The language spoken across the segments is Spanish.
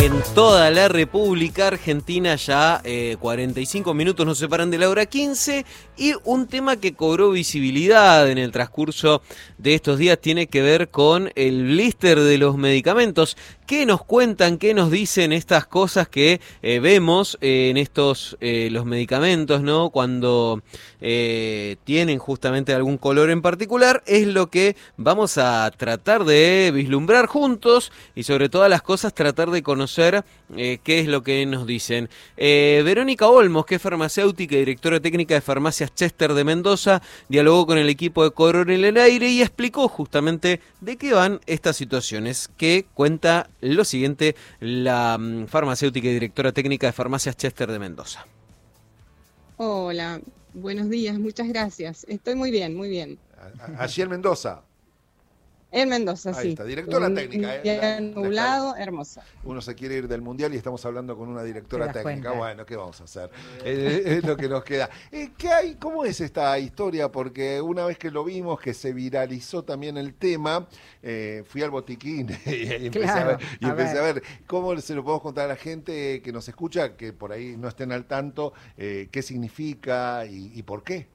en toda la República Argentina. Ya 45 minutos nos separan de la hora 15, y un tema que cobró visibilidad en el transcurso de estos días tiene que ver con el blister de los medicamentos. ¿Qué nos cuentan, qué nos dicen estas cosas que vemos en estos los medicamentos, ¿no? Cuando tienen justamente algún color en particular? Es lo que vamos a tratar de vislumbrar juntos, y sobre todas las cosas tratar de conocer qué es lo que nos dicen. Verónica Olmos, que es farmacéutica y directora técnica de Farmacias Chester de Mendoza, dialogó con el equipo de Coronel en el Aire y explicó justamente de qué van estas situaciones, que cuenta lo siguiente la farmacéutica y directora técnica de Farmacias Chester de Mendoza. Hola, buenos días, muchas gracias. Estoy muy bien, muy bien. Allí en Mendoza. En Mendoza, Ahí sí. está, directora técnica. Nublado, hermosa. Uno se quiere ir del Mundial y estamos hablando con una directora técnica. Cuenta. Bueno, ¿qué vamos a hacer? Es lo que nos queda. ¿Qué hay? ¿Cómo es esta historia? Porque una vez que lo vimos, que se viralizó también el tema, fui al botiquín y empecé a ver cómo se lo podemos contar a la gente que nos escucha, que por ahí no estén al tanto, qué significa y por qué.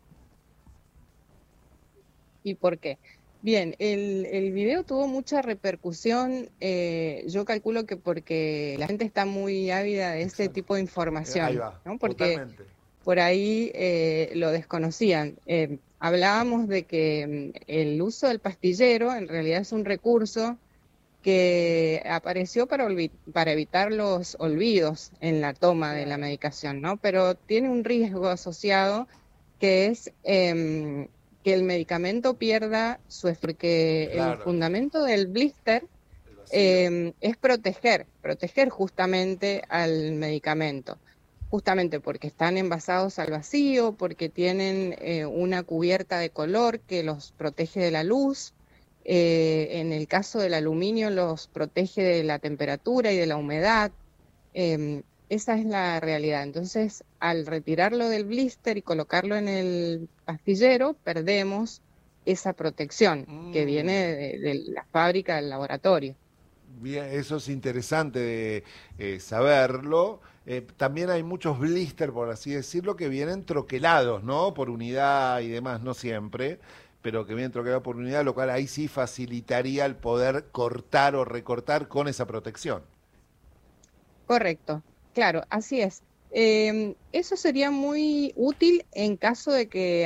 ¿Y por qué? Bien, el video tuvo mucha repercusión. Yo calculo que porque la gente está muy ávida de este tipo de información. Ahí va, ¿no? Porque totalmente. por ahí lo desconocían. Hablábamos de que el uso del pastillero en realidad es un recurso que apareció para evitar los olvidos en la toma de la medicación, ¿no? Pero tiene un riesgo asociado, que es que el medicamento pierda su efecto, porque Claro. el fundamento del blister es proteger justamente al medicamento, justamente porque están envasados al vacío, porque tienen una cubierta de color que los protege de la luz. En el caso del aluminio los protege de la temperatura y de la humedad. Esa es la realidad. Entonces, al retirarlo del blister y colocarlo en el pastillero, perdemos esa protección que viene de la fábrica, del laboratorio. Bien, eso es interesante de saberlo. También hay muchos blister, por así decirlo, que vienen troquelados, ¿no? Por unidad y demás, no siempre, pero que vienen troquelados por unidad, lo cual ahí sí facilitaría el poder cortar o recortar con esa protección. Correcto, claro, así es. Eso sería muy útil en caso de que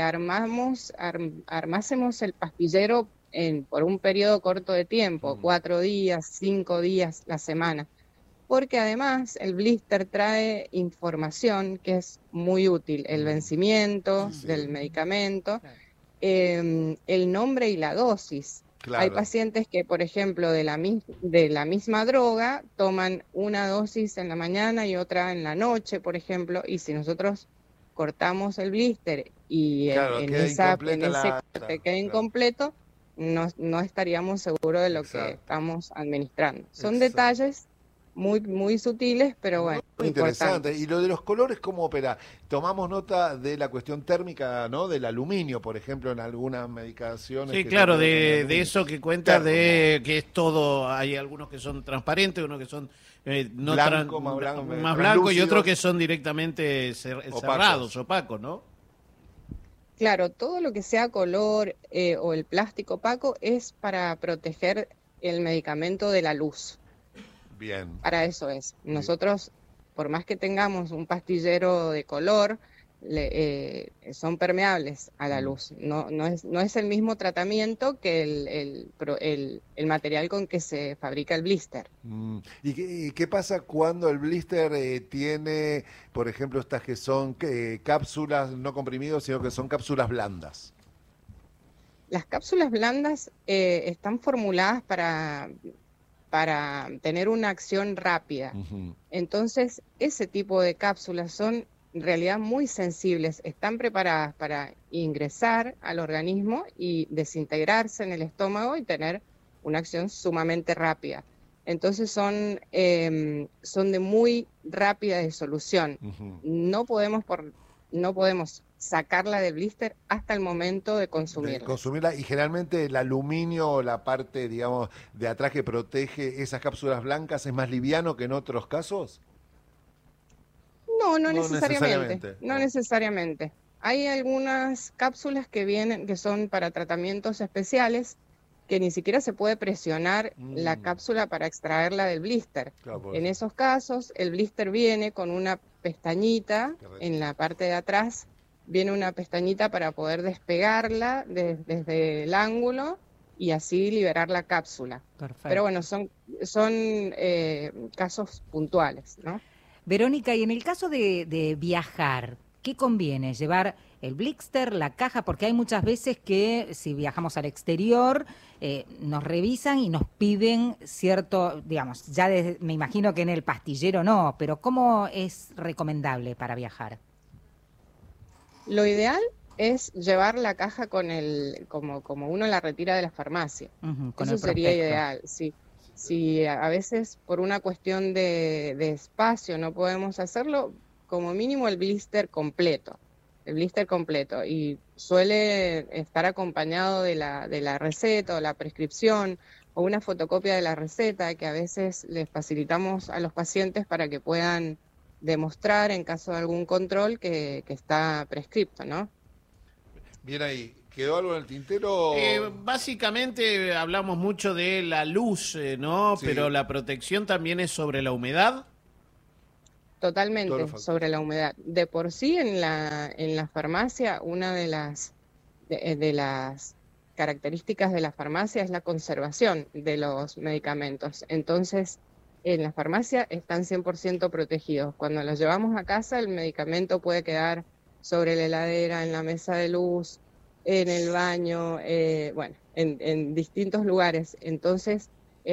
armásemos el pastillero por un periodo corto de tiempo, 4 días, 5 días, la semana, porque además el blister trae información que es muy útil, el vencimiento del medicamento, el nombre y la dosis. Claro. Hay pacientes que, por ejemplo, de la misma droga toman una dosis en la mañana y otra en la noche, por ejemplo, y si nosotros cortamos el blister y en ese corte queda incompleto, no estaríamos seguros de lo que estamos administrando. Son detalles muy, muy sutiles, pero bueno, muy interesante. Y lo de los colores, ¿cómo opera? Tomamos nota de la cuestión térmica, ¿no? Del aluminio, por ejemplo, en algunas medicaciones. Sí, claro, de eso que cuenta de que es todo, hay algunos que son transparentes, unos que son más blancos y otros que son directamente cerrados, opacos, ¿no? Claro, todo lo que sea color o el plástico opaco es para proteger el medicamento de la luz. Bien. Para eso es. Nosotros, por más que tengamos un pastillero de color, son permeables a la luz. No es el mismo tratamiento que el material con que se fabrica el blister. ¿Y qué pasa cuando el blister tiene, por ejemplo, estas que son cápsulas no comprimidos, sino que son cápsulas blandas? Las cápsulas blandas están formuladas para tener una acción rápida. Entonces, ese tipo de cápsulas son en realidad muy sensibles, están preparadas para ingresar al organismo y desintegrarse en el estómago y tener una acción sumamente rápida. Entonces son de muy rápida disolución. No podemos sacarla del blister hasta el momento de De consumirla. consumirla, y generalmente el aluminio, la parte, digamos, de atrás que protege esas cápsulas blancas, es más liviano que en otros casos. No, no No necesariamente, necesariamente. no necesariamente. Hay algunas cápsulas que vienen, que son para tratamientos especiales, que ni siquiera se puede presionar la cápsula para extraerla del blister. Claro, por En eso. esos casos, el blister viene con una pestañita Qué en la parte de atrás, viene una pestañita para poder despegarla desde el ángulo y así liberar la cápsula. Perfecto. Pero bueno, son casos puntuales, ¿no? Verónica, y en el caso de viajar, ¿qué conviene? ¿Llevar el blister, la caja? Porque hay muchas veces que si viajamos al exterior nos revisan y nos piden cierto, digamos, me imagino que en el pastillero no, pero ¿cómo es recomendable para viajar? Lo ideal es llevar la caja como uno la retira de la farmacia. Con Eso el sería prospecto. ideal, sí. Si a veces por una cuestión de espacio no podemos hacerlo, como mínimo el blister completo. Y suele estar acompañado de la receta o la prescripción o una fotocopia de la receta que a veces les facilitamos a los pacientes para que puedan demostrar en caso de algún control que está prescripto, ¿no? Bien ahí. ¿Quedó algo en el tintero? Básicamente hablamos mucho de la luz, ¿no? Sí. Pero la protección también es sobre la humedad. Todos Totalmente los factores. sobre la humedad. De por sí en la farmacia, una de las características de la farmacia es la conservación de los medicamentos. Entonces, en la farmacia están 100% protegidos. Cuando los llevamos a casa, el medicamento puede quedar sobre la heladera, en la mesa de luz, en el baño, en distintos lugares. Entonces,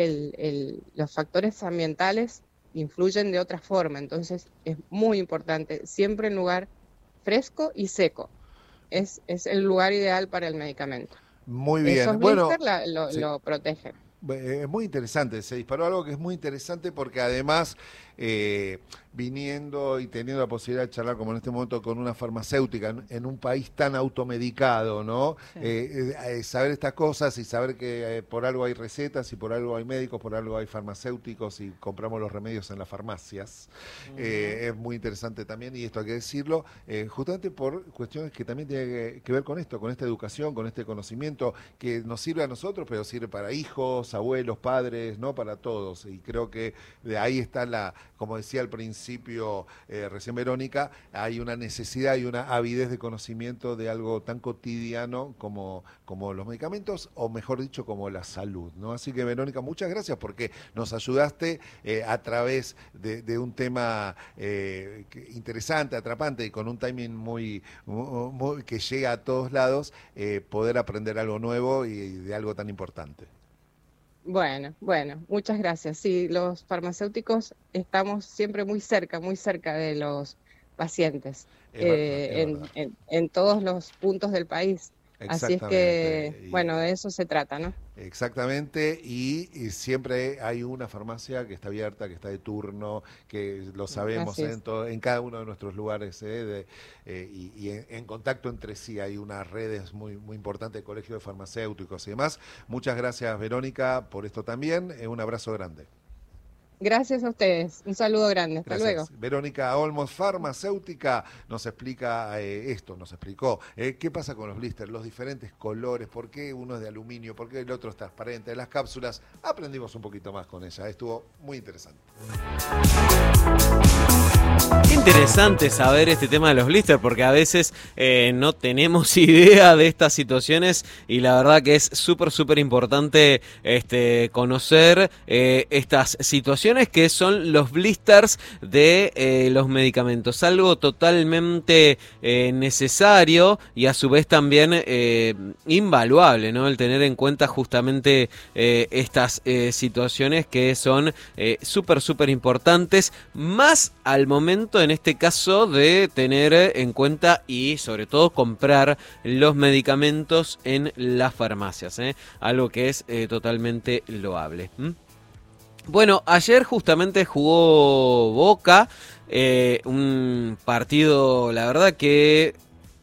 los factores ambientales influyen de otra forma. Entonces, es muy importante, siempre en lugar fresco y seco. Es el lugar ideal para el medicamento. Muy bien. Esos Bueno, blister sí. lo protegen. Es muy interesante, se disparó algo que es muy interesante porque además viniendo y teniendo la posibilidad de charlar como en este momento con una farmacéutica en un país tan automedicado, ¿no? Sí. Saber estas cosas y saber que por algo hay recetas y por algo hay médicos, por algo hay farmacéuticos y compramos los remedios en las farmacias, es muy interesante también, y esto hay que decirlo, justamente por cuestiones que también tienen que ver con esto, con esta educación, con este conocimiento que nos sirve a nosotros, pero sirve para hijos, abuelos, padres, ¿no? Para todos, y creo que de ahí está como decía al principio recién Verónica, hay una necesidad y una avidez de conocimiento de algo tan cotidiano como los medicamentos, o mejor dicho, como la salud, ¿no? Así que Verónica, muchas gracias porque nos ayudaste a través de un tema interesante, atrapante y con un timing muy que llega a todos lados, poder aprender algo nuevo y de algo tan importante. Bueno, muchas gracias. Sí, los farmacéuticos estamos siempre muy cerca de los pacientes, Es verdad. en todos los puntos del país. Así es que, Exactamente. bueno, de eso se trata, ¿no? Exactamente, y siempre hay una farmacia que está abierta, que está de turno, que lo sabemos Así es. en cada uno de nuestros lugares, y en contacto entre sí hay unas redes muy, muy importantes de colegios de farmacéuticos y demás. Muchas gracias, Verónica, por esto también. Un abrazo grande. Gracias a ustedes. Un saludo grande. Hasta Gracias. luego. Verónica Olmos, farmacéutica, nos explica nos explicó qué pasa con los blisters, los diferentes colores, por qué uno es de aluminio, por qué el otro es transparente, las cápsulas. Aprendimos un poquito más con ella, estuvo muy interesante. Qué interesante saber este tema de los blisters, porque a veces no tenemos idea de estas situaciones y la verdad que es súper importante conocer estas situaciones que son los blisters de los medicamentos. Algo totalmente necesario y a su vez también invaluable, ¿no? El tener en cuenta justamente estas situaciones que son súper importantes, más al momento en este caso de tener en cuenta y sobre todo comprar los medicamentos en las farmacias, algo que es totalmente loable. Bueno, ayer justamente jugó Boca, un partido, la verdad que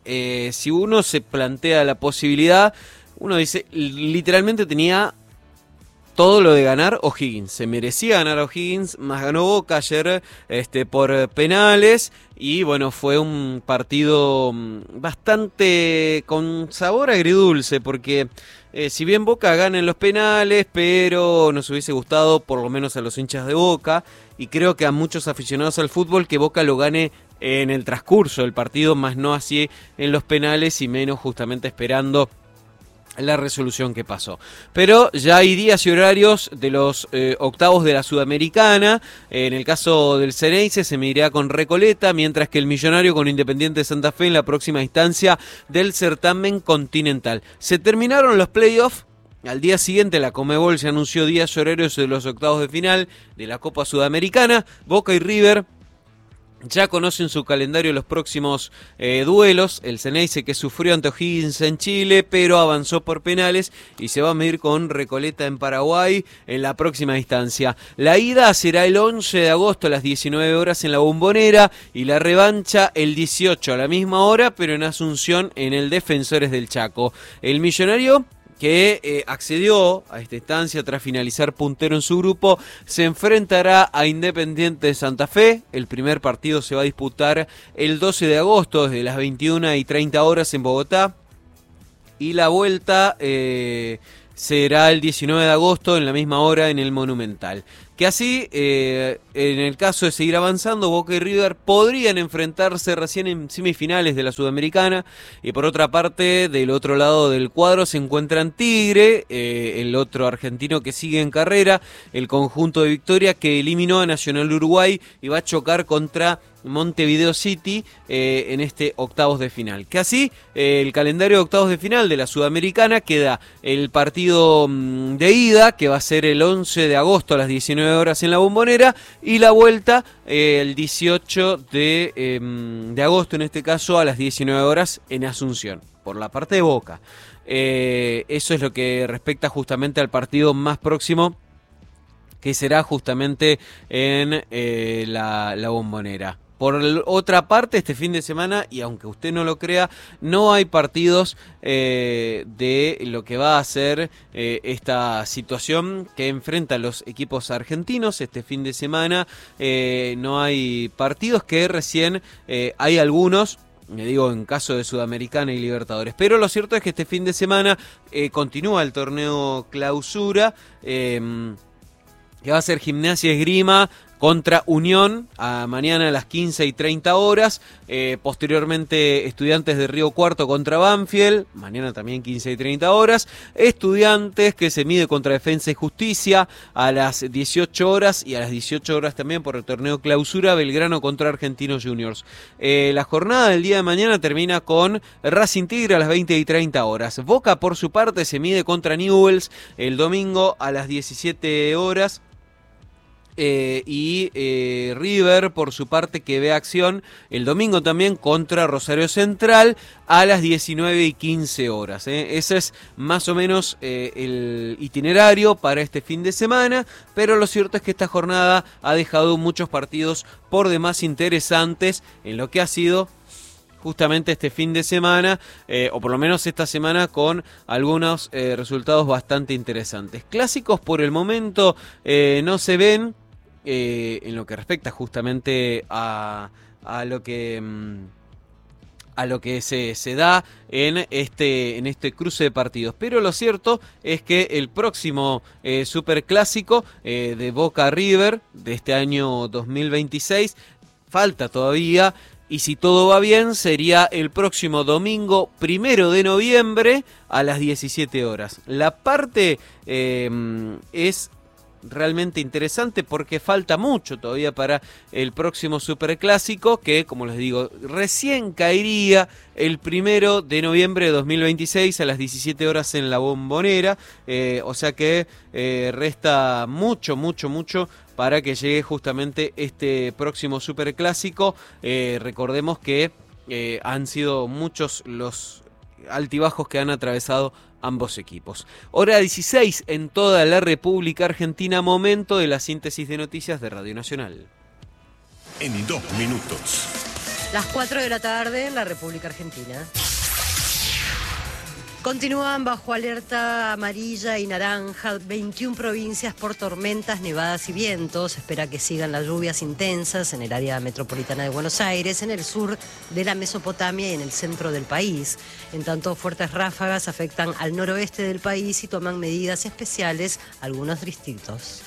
si uno se plantea la posibilidad, uno dice, literalmente tenía todo lo de ganar O'Higgins. Se merecía ganar O'Higgins, más ganó Boca ayer por penales. Y bueno, fue un partido bastante con sabor agridulce, porque si bien Boca gana en los penales, pero nos hubiese gustado, por lo menos a los hinchas de Boca, y creo que a muchos aficionados al fútbol, que Boca lo gane en el transcurso del partido, más no así en los penales, y menos justamente esperando la resolución que pasó. Pero ya hay días y horarios de los octavos de la Sudamericana. En el caso del Xeneize se medirá con Recoleta, mientras que el Millonario con Independiente de Santa Fe en la próxima instancia del certamen continental. Se terminaron los playoffs. Al día siguiente la Conmebol se anunció días y horarios de los octavos de final de la Copa Sudamericana. Boca y River ya conocen su calendario los próximos duelos. El Xeneize, que sufrió ante O'Higgins en Chile, pero avanzó por penales y se va a medir con Recoleta en Paraguay en la próxima instancia. La ida será el 11 de agosto a las 19 horas en la Bombonera y la revancha el 18 a la misma hora, pero en Asunción, en el Defensores del Chaco. El Millonario, que accedió a esta instancia tras finalizar puntero en su grupo, se enfrentará a Independiente de Santa Fe. El primer partido se va a disputar el 12 de agosto desde las 21:30 horas en Bogotá, y la vuelta será el 19 de agosto en la misma hora en el Monumental. Que así, en el caso de seguir avanzando, Boca y River podrían enfrentarse recién en semifinales de la Sudamericana. Y por otra parte, del otro lado del cuadro se encuentran Tigre, el otro argentino que sigue en carrera, el conjunto de Victoria, que eliminó a Nacional Uruguay y va a chocar contra Montevideo City en este octavos de final. Que así, el calendario de octavos de final de la Sudamericana queda el partido de ida, que va a ser el 11 de agosto a las 19 horas en la Bombonera, y la vuelta el 18 de agosto, en este caso a las 19 horas en Asunción, por la parte de Boca. Eso es lo que respecta justamente al partido más próximo, que será justamente en la Bombonera. Por otra parte, este fin de semana, y aunque usted no lo crea, no hay partidos de lo que va a ser esta situación que enfrentan los equipos argentinos. Este fin de semana no hay partidos, que recién hay algunos, me digo en caso de Sudamericana y Libertadores. Pero lo cierto es que este fin de semana continúa el torneo Clausura, que va a ser Gimnasia Esgrima contra Unión, mañana a las 15:30 horas. Posteriormente, Estudiantes de Río Cuarto contra Banfield, mañana también 15:30 horas. Estudiantes, que se mide contra Defensa y Justicia a las 18 horas, y a las 18 horas también por el torneo Clausura, Belgrano contra Argentinos Juniors. La jornada del día de mañana termina con Racing Tigre a las 20:30 horas. Boca, por su parte, se mide contra Newell's el domingo a las 17 horas. Y River, por su parte, que ve acción el domingo también contra Rosario Central a las 19:15 horas. Ese es más o menos el itinerario para este fin de semana, pero lo cierto es que esta jornada ha dejado muchos partidos por demás interesantes en lo que ha sido justamente este fin de semana, o por lo menos esta semana, con algunos resultados bastante interesantes. Clásicos por el momento no se ven, en lo que respecta justamente a lo que se da en este cruce de partidos. Pero lo cierto es que el próximo superclásico de Boca River de este año 2026 falta todavía, y si todo va bien sería el próximo domingo 1 de noviembre a las 17 horas. La parte es realmente interesante porque falta mucho todavía para el próximo superclásico, que, como les digo, recién caería el 1 de noviembre de 2026 a las 17 horas en la Bombonera, o sea que resta mucho para que llegue justamente este próximo superclásico. Recordemos que han sido muchos los altibajos que han atravesado ambos equipos. Hora 16 en toda la República Argentina, momento de la síntesis de noticias de Radio Nacional. En 2 minutos. Las 4 de la tarde en la República Argentina. Continúan bajo alerta amarilla y naranja 21 provincias por tormentas, nevadas y vientos. Se espera que sigan las lluvias intensas en el área metropolitana de Buenos Aires, en el sur de la Mesopotamia y en el centro del país. En tanto, fuertes ráfagas afectan al noroeste del país y toman medidas especiales algunos distritos.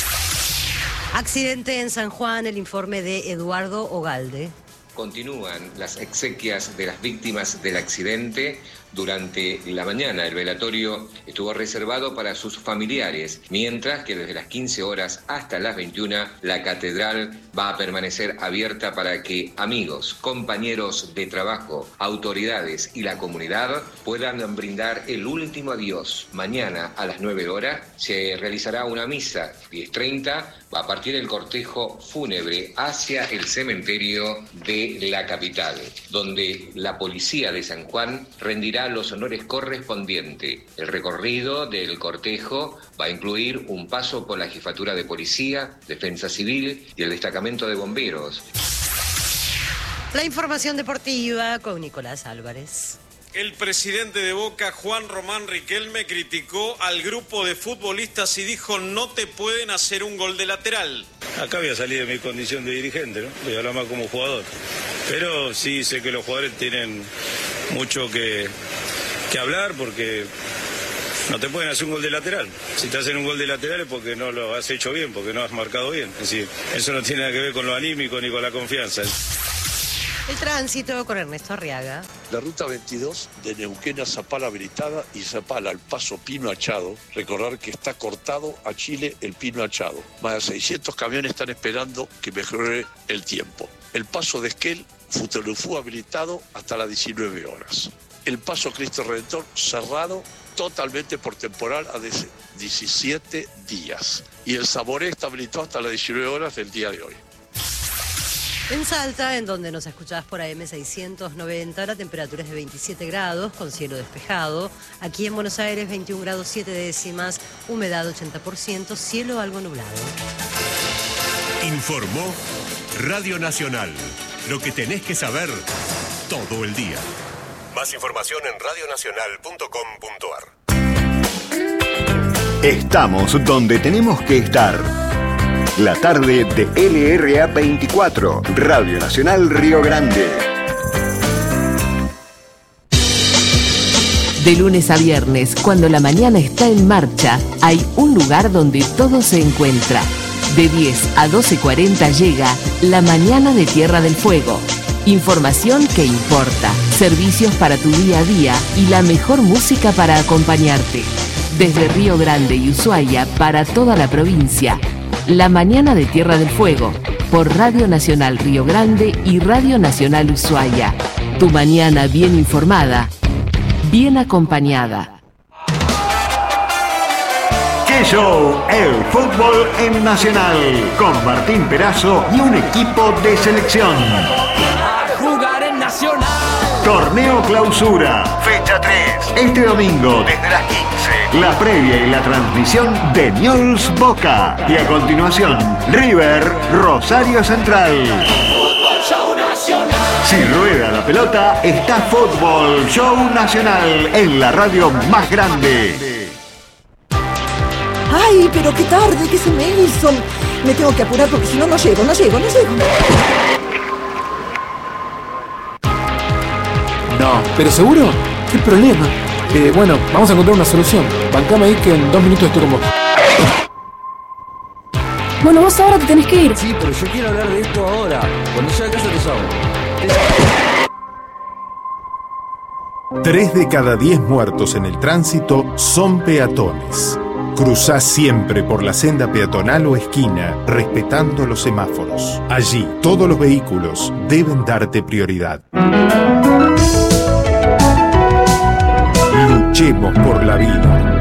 Accidente en San Juan, el informe de Eduardo Ogalde. Continúan las exequias de las víctimas del accidente. Durante la mañana el velatorio estuvo reservado para sus familiares, mientras que desde las 15 horas hasta las 21 la catedral va a permanecer abierta para que amigos, compañeros de trabajo, autoridades y la comunidad puedan brindar el último adiós. Mañana a las 9 horas se realizará una misa, 10:30, va a partir el cortejo fúnebre hacia el cementerio de la capital, donde la policía de San Juan rendirá los honores correspondientes. El recorrido del cortejo va a incluir un paso por la Jefatura de Policía, Defensa Civil y el Destacamento de Bomberos. La información deportiva con Nicolás Álvarez. El presidente de Boca, Juan Román Riquelme, criticó al grupo de futbolistas y dijo: no te pueden hacer un gol de lateral. Acá voy a salir de mi condición de dirigente, ¿no? Voy a hablar más como jugador. Pero sí sé que los jugadores tienen mucho que hablar, porque no te pueden hacer un gol de lateral. Si te hacen un gol de lateral es porque no lo has hecho bien, porque no has marcado bien. Es decir, eso no tiene nada que ver con lo anímico ni con la confianza. El tránsito con Ernesto Arriaga. La ruta 22 de Neuquén a Zapala habilitada y Zapala al paso Pino Achado. Recordar que está cortado a Chile el Pino Achado. Más de 600 camiones están esperando que mejore el tiempo. El paso de Esquel, Futelufú habilitado hasta las 19 horas. El paso Cristo Redentor cerrado totalmente por temporal a 17 días. Y el Saboré está habilitado hasta las 19 horas del día de hoy. En Salta, en donde nos escuchás por AM 690, la temperatura es de 27 grados, con cielo despejado. Aquí en Buenos Aires, 21 grados 7 décimas, humedad 80%, cielo algo nublado. Informó Radio Nacional. Lo que tenés que saber todo el día. Más información en radionacional.com.ar. Estamos donde tenemos que estar. La tarde de LRA 24, Radio Nacional Río Grande. De lunes a viernes, cuando la mañana está en marcha, hay un lugar donde todo se encuentra. De 10 a 12:40 llega La Mañana de Tierra del Fuego. Información que importa, servicios para tu día a día y la mejor música para acompañarte. Desde Río Grande y Ushuaia para toda la provincia. La Mañana de Tierra del Fuego, por Radio Nacional Río Grande y Radio Nacional Ushuaia. Tu mañana bien informada, bien acompañada. ¡Qué show! El fútbol en Nacional, con Martín Perazo y un equipo de selección. Jugar en Nacional. Torneo Clausura, fecha 3. Este domingo, desde las 15. La previa y la transmisión de Newell's Boca. Y a continuación, River Rosario Central. Fútbol Show Nacional. Si rueda la pelota, está Fútbol Show Nacional en la radio más grande. ¡Ay, pero qué tarde! ¿Qué se me hizo? Me tengo que apurar porque si no, no llego. No, ¿pero seguro? ¿Qué problema? Bueno, vamos a encontrar una solución. Bancame ahí que en 2 minutos estoy con vos. Bueno, vos ahora te tenés que ir. Sí, pero yo quiero hablar de esto ahora. Cuando llegue a casa te llamo. 3 de cada 10 muertos en el tránsito son peatones. Cruzá siempre por la senda peatonal o esquina, respetando los semáforos. Allí, todos los vehículos deben darte prioridad. Luchemos por la vida.